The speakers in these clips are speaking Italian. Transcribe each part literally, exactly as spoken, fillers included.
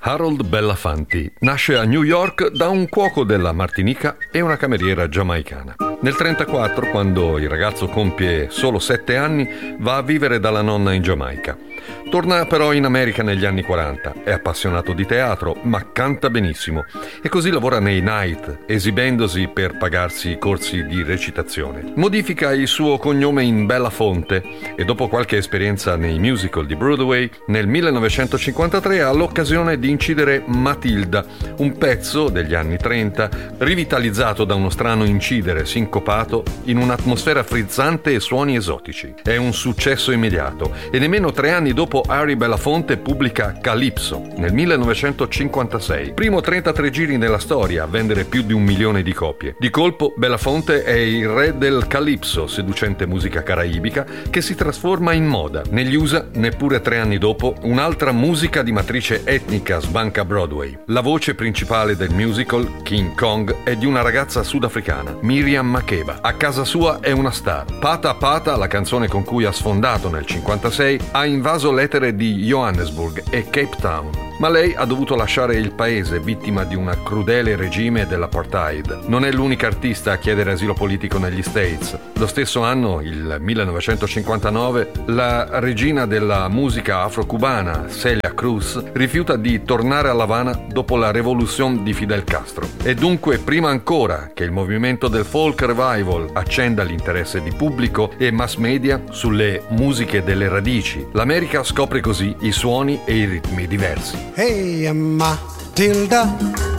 Harold Belafonte nasce a New York da un cuoco della Martinica e una cameriera giamaicana. Nel trentaquattro, quando il ragazzo compie solo sette anni, va a vivere dalla nonna in Giamaica. Torna però in America negli anni quaranta, è appassionato di teatro, ma canta benissimo e così lavora nei night, esibendosi per pagarsi i corsi di recitazione. Modifica il suo cognome in Belafonte e dopo qualche esperienza nei musical di Broadway, nel millenovecentocinquantatré ha l'occasione di incidere Matilda, un pezzo degli anni trenta, rivitalizzato da uno strano incidere sincopato in un'atmosfera frizzante e suoni esotici. È un successo immediato e nemmeno tre anni dopo Harry Belafonte pubblica Calypso nel millenovecentocinquantasei, primo trentatré giri nella storia a vendere più di un milione di copie. Di colpo Belafonte è il re del Calypso, seducente musica caraibica che si trasforma in moda. Negli U S A, neppure tre anni dopo, un'altra musica di matrice etnica sbanca Broadway. La voce principale del musical, King Kong, è di una ragazza sudafricana, Miriam Makeba. A casa sua è una star. Pata Pata, la canzone con cui ha sfondato nel cinquantasei, ha invaso l'etere di Johannesburg e Cape Town. Ma lei ha dovuto lasciare il paese vittima di un crudele regime dell'apartheid. Non è l'unica artista a chiedere asilo politico negli States. Lo stesso anno, il millenovecentocinquantanove, la regina della musica afro-cubana, Celia Cruz, rifiuta di tornare a La Habana dopo la rivoluzione di Fidel Castro. E dunque, prima ancora che il movimento del folk revival accenda l'interesse di pubblico e mass media sulle musiche delle radici, l'America scopre così i suoni e i ritmi diversi. Hey, Matilda,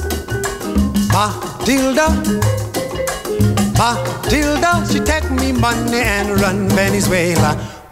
Matilda, Matilda, she take me money and run Venezuela.